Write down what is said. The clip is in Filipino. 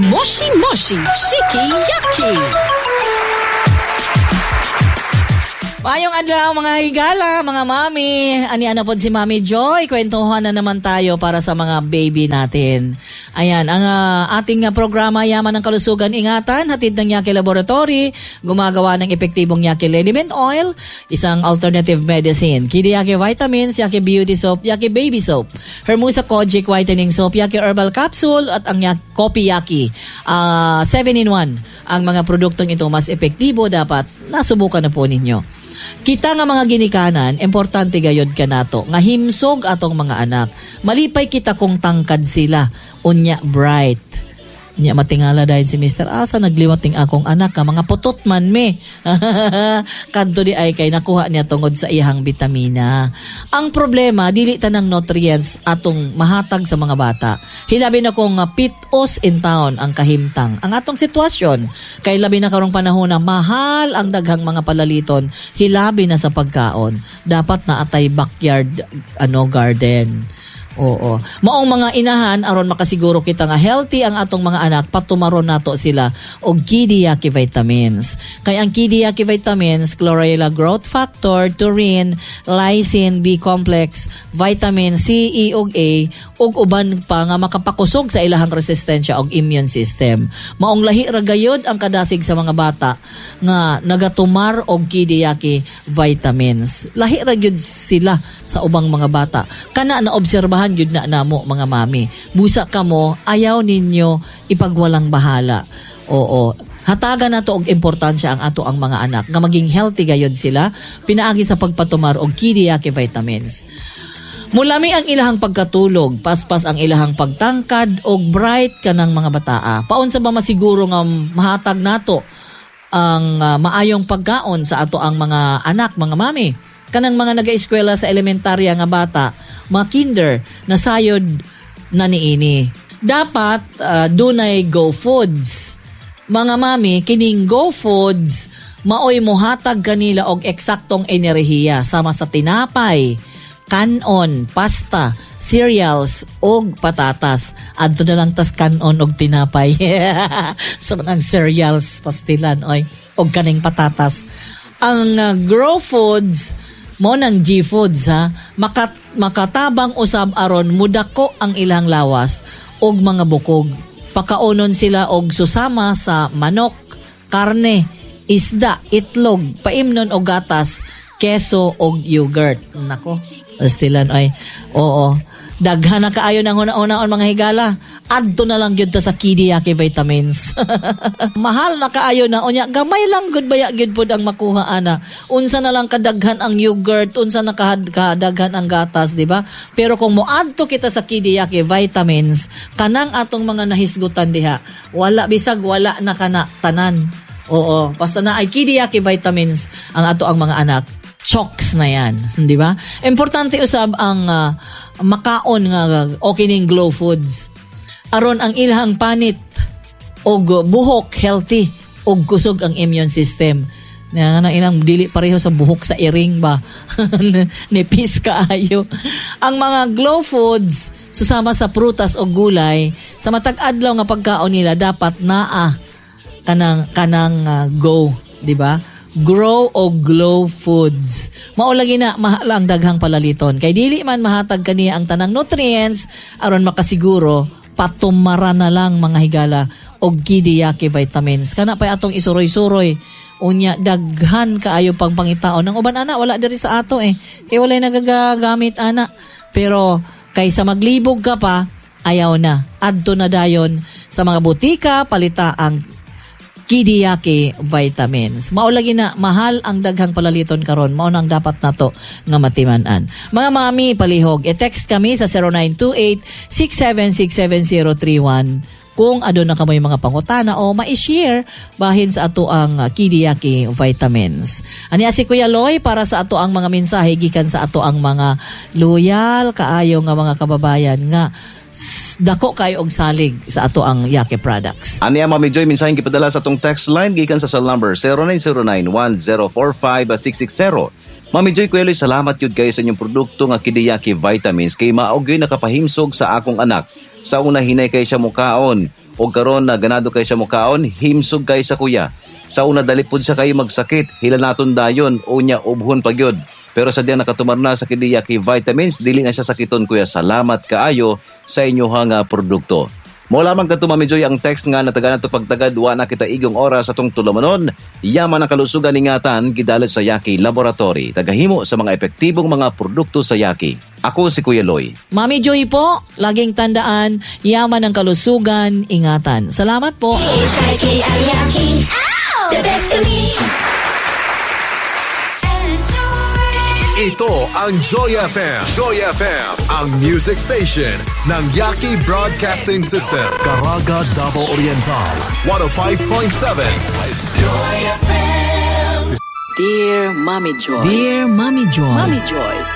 Moshi Moshi Shiki-Yaki. Mayong adlaw mga higala, mga mami. Ani-ana po si Mami Joy. Kwentuhan na naman tayo para sa mga baby natin. Ayan, ang ating programa Yaman ng Kalusugan Ingatan, hatid ng Yaki Laboratory, gumagawa ng epektibong Yaki Liniment Oil, isang alternative medicine. Kidi Yaki Vitamins, Yaki Beauty Soap, Yaki Baby Soap, Hermosa Kojic Whitening Soap, Yaki Herbal Capsule, at ang Kopi Yaki. 7-in-1. Ang mga produktong ito mas epektibo, dapat nasubukan na po ninyo. Kita nga mga ginikanan, importante gayod ka nato, nga himsog atong mga anak. Malipay kita kung tangkad sila, unya bright. Nya matingala dahil si Mr. Asa nagliwating akong anak ka, mga putot man me. Kadto di ay kay nakuha niya tungod sa iyang bitamina. Ang problema, dili tanang nutrients atong mahatag sa mga bata. Hilabi na kong pitos in town ang kahimtang. Ang atong sitwasyon, kay labi na karong panahon na mahal ang daghang mga palaliton, hilabi na sa pagkaon. Dapat na atay backyard garden. Oo. Maong mga inahan aron makasiguro kita nga healthy ang atong mga anak, patumaron nato sila og Kidi Yaki Vitamins. Kay ang Kidi Yaki Vitamins, Chlorella growth factor, taurine, lysine, B-complex, vitamin C, E ug A ug uban pa nga makapakusog sa ilahang resistensya og immune system. Maong lahi ra gayud ang kadasig sa mga bata nga nagatumar og Kidi Yaki Vitamins. Lahi ra gyud sila sa ubang mga bata. Kana na obserbahan yun na namo mga mami. Busa ka mo, ayaw ninyo ipagwalang bahala. Oo. Hatagan na to og importansya ang ato ang mga anak nga maging healthy gayod sila, pinaagi sa pagpatumar og Kidi Yaki Vitamins. Mulami ang ilahang pagkatulog, paspas ang ilahang pagtangkad og bright kanang mga bataa. Paunsa ba masiguro nga mahatag nato ang maayong pagkaon sa ato ang mga anak, mga mami? Kanang mga nag-eskwela sa elementarya nga bata, mga kinder, nasayod na niini. Dapat dunay Go Foods. Mga mami, kining Go Foods, maoy mohatag kanila og eksaktong enerhiya sama sa tinapay, kanon, pasta, cereals, og patatas. Adto na lang tas kanon og tinapay. So, ang cereals, pastilan, og kaning patatas. Ang Grow Foods, mo ng G-Foods ha, makatabang usab aron mudako ang ilang lawas og mga bukog. Pakaunon sila og susama sa manok, karne, isda, itlog, paimnon og gatas, keso og yogurt. Nako, pastilan oo. Daghan na kaayo ng una-unaon mga higala. Adto na lang gyud ta sa Kidi Yaki Vitamins. Mahal na kaayo na unya, gamay lang gud baya gyud pud ang makuha ana. Unsa na lang kadaghan ang yogurt, unsa na kadaghan ang gatas, di ba? Pero kung moadto kita sa Kidi Yaki Vitamins, kanang atong mga nahisgutan diha, wala bisag wala na kana tanan. Oo, basta na ay Kidi Yaki Vitamins ang ato ang mga anak. Chokes na yan, di ba? Importante usab ang makaon nga okay ning Glow Foods. Aron ang ilahang panit og buhok healthy og kusog ang immune system. Nga ilang dili pareho sa buhok sa iring ba? Nipis kaayo. Ang mga Glow Foods susama sa prutas o gulay, sa matag adlaw nga pagkaon nila dapat naa kanang go, di ba? Grow o Glow Foods. Maulagi na mahal ang daghang palaliton. Kay dili man mahatag kaniya ang tanang nutrients aron makasiguro patumara na lang mga higala og Kidi Yaki Vitamins. Kana pa atong isuroy-suroy. Unya daghan kaayo pang pangitaon. Ang uban ana wala diri sa ato Kay walay nagagamit ana. Pero kaysa maglibog ka pa, ayaw na. Adto na dayon sa mga butika, palita ang Kidi Yaki Vitamins. Maulagi na mahal ang daghang palaliton karon, mao nang dapat nato nga matiman-an. Mga mami palihog, i-text kami sa 0928-6767-031 kung aduna ka may mga pangutana o ma-share bahin sa ato ang Kidi Yaki Vitamins. Ani si Kuya Loy para sa ato ang mga mensahe gikan sa ato ang mga loyal kaayo nga mga kababayan nga dako kayo og salig sa ato ang Yaki products. Aniya Mami Joy, minsahin gipadala sa atong text line gikan sa cell number 0909-1045-660. Mami Joy, Kuya Loy, salamat yun kayo sa inyong produkto nga Kidi Yaki Vitamins kay maog yun nakapahimsog sa akong anak Sa una hinay kay siya mukaon, o karon na ganado kay siya mukaon, himsog kay sa kuya. Sa una dalipod siya kay magsakit, hila naton dayon, o niya ubhon pagyod. Pero sa diyan nakatumar na sa kidiyaki vitamins, dili na siya sakiton kuya. Salamat kaayo sa inyohang produkto. Mo lamang kadto Mami Joy ang text nga natagan nato pagtagad wa na kita igong oras atong tulumanon. Yaman ang kalusugan ingatan gidalit sa Yaki Laboratory. Tagahimo sa mga epektibong mga produkto sa Yaki. Ako si Kuya Loy. Mami Joy po, laging tandaan, yaman ang kalusugan, ingatan. Salamat po. The best kami. Ito ang Joy FM. Joy FM, ang music station ng Yaki Broadcasting System. Caraga, Davao Oriental, 105.7. Joy FM. Dear Mommy Joy. Dear Mommy Joy. Mommy Joy.